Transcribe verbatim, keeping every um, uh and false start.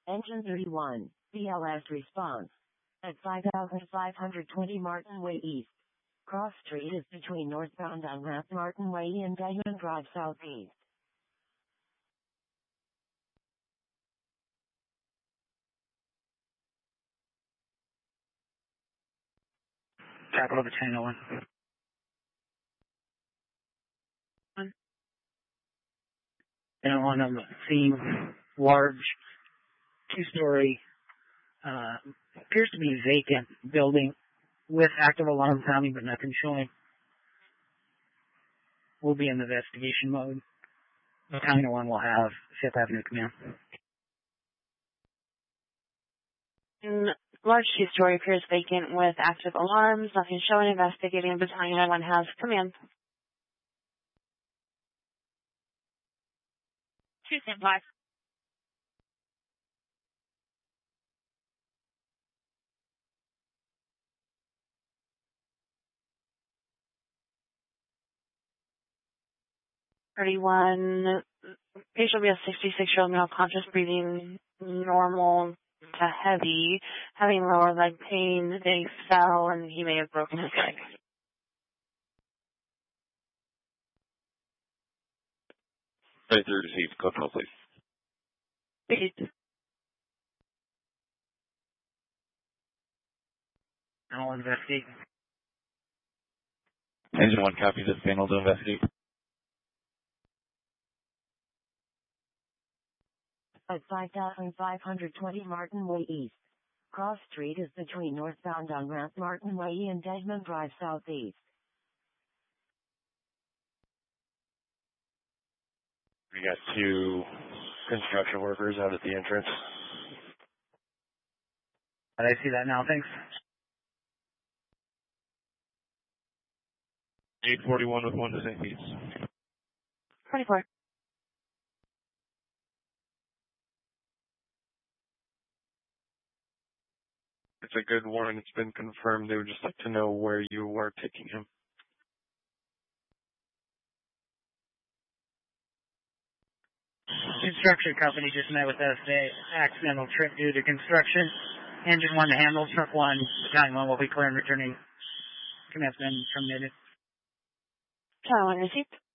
Engine thirty-one, B L S response. At five thousand five hundred twenty Martin Way East. Cross Street is between northbound on Ramp Martin Way and Diamond Drive Southeast. Capital to channel one. And one of the seen large two-story, uh, appears to be vacant building with active alarm sounding but nothing showing. We'll be in investigation mode. China one will have Fifth Avenue command. And large two-story appears vacant with active alarms, nothing showing, investigating. Battalion one has command. Two stand by. thirty-one, patient will be a sixty-six-year-old male, conscious, breathing normal to heavy, having lower leg pain. They fell and he may have broken his leg. thirty-three received. Go call, please. Please. I'll investigate. Engine one copy this panel to investigate. At five thousand five hundred twenty Martin Way East. Cross Street is between northbound on Ramp Martin Way and Desmond Drive Southeast. We got two construction workers out at the entrance. I see that now, thanks. eight forty-one with one to Saint Pete's. twenty-four. It's a good one. It's been confirmed. They would just like to know where you were taking him. Construction company just met with us today. Accidental trip due to construction. Engine one to handle. Truck one. Battalion one will be clear and returning. Command's been terminated. Battalion one received.